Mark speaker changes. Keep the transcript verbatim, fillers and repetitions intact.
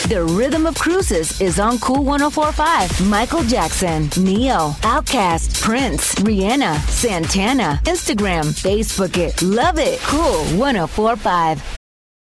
Speaker 1: The Rhythm of Cruises is on Cool one oh four point five. Michael Jackson, Neo, Outkast, Prince, Rihanna, Santana. Instagram, Facebook it. Love it. Cool one oh four point five.